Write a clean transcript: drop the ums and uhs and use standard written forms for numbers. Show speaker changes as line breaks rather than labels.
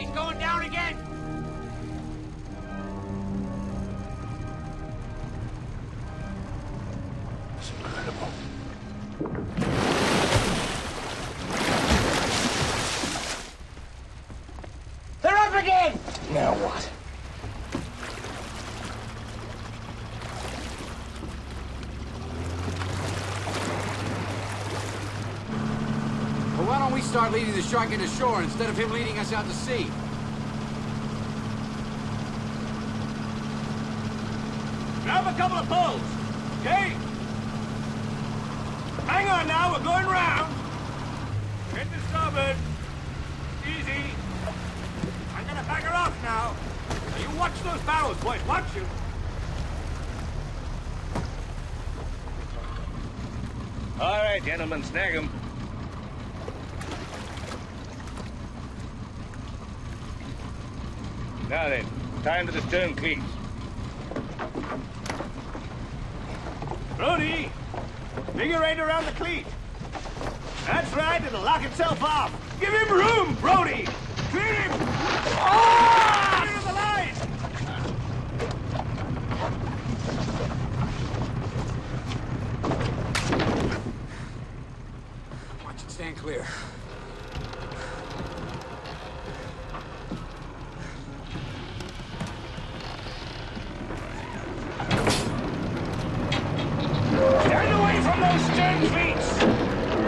He's going down again!
It's incredible.
They're up again!
Now what?
Well, why don't we start leading the shark into shore instead of him leading us out to sea?
Grab a couple of poles, okay? Hang on now, we're going round. Get to starboard. Easy. I'm gonna back her off now. Now you watch those barrels, boys, watch them.
All right, gentlemen, snag him. Now then, time to the stern cleats.
Brody, figure eight around the cleat. That's right, it'll lock itself off. Give him room, Brody. Clear him. Oh!